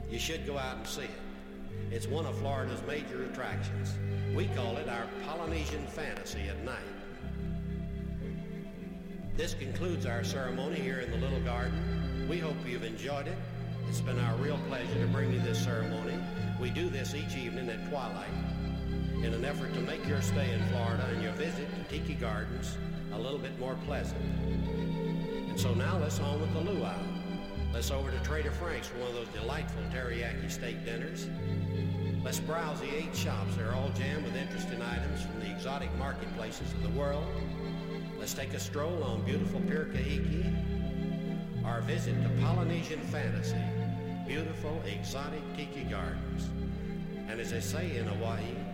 You should go out and see it. It's one of Florida's major attractions. We call it our Polynesian fantasy at night. This concludes our ceremony here in the Little Garden. We hope you've enjoyed it. It's been our real pleasure to bring you this ceremony. We do this each evening at twilight in an effort to make your stay in Florida and your visit to Tiki Gardens a little bit more pleasant. And so now let's on with the luau. Let's over to Trader Frank's for one of those delightful teriyaki steak dinners. Let's browse the 8 shops. They're all jammed with interesting items from the exotic marketplaces of the world. Let's take a stroll on beautiful Pier Kahiki. Our visit to Polynesian fantasy, beautiful exotic Tiki Gardens. And as they say in Hawaii,